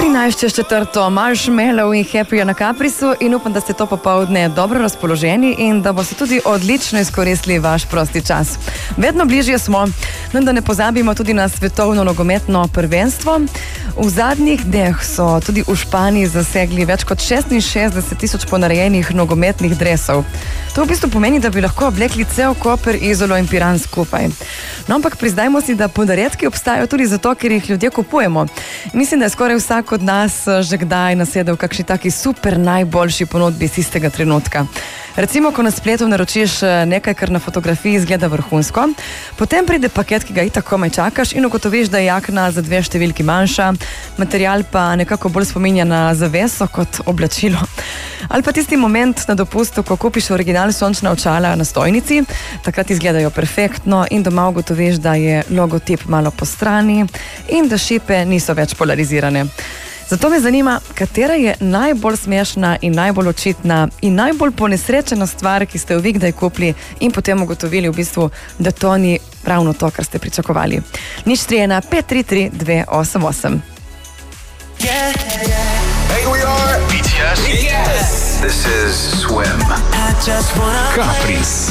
13:04, Marshmallow in Happy na Caprisu in upam, da ste to popoldne dobro razpoloženi in da boste tudi odlično izkoristili vaš prosti čas. Vedno bližje smo, da ne pozabimo tudi na svetovno nogometno prvenstvo. V zadnjih dneh so tudi v Španiji zasegli več kot 66,000 ponarejenih nogometnih dresov. To v bistvu pomeni, da bi lahko oblekli cel Koper, Izolo in Piran skupaj. No, ampak priznajmo si, da ponaredki obstajajo tudi zato, ker jih ljudje kupujemo. Mislim, da je skoraj vsak od nas že kdaj nasedel v kakšni taki super najboljši ponudbi iz istega trenutka. Recimo, ko na spletu naročiš nekaj, kar na fotografiji izgleda vrhunsko, potem pride paket, ki ga itak komaj čakaš in ugotoviš, da je jakna za 2 številki manjša, material pa nekako bolj spominja na zaveso kot oblačilo. Ali pa tisti moment na dopustu, ko kupiš original sončna očala na stojnici, takrat izgledajo perfektno in doma ugotoviš, da je logotip malo po strani in da šipe niso več polarizirane. Zato me zanima, katera je najbolj smešna in najbolj očitna in najbolj ponesrečena stvar, ki ste jo vi kdaj kupili in potem ugotovili v bistvu, da to ni ravno to, kar ste pričakovali. 031 533 288. Hey, we are BTS. Yes. This is Swim. Caprice.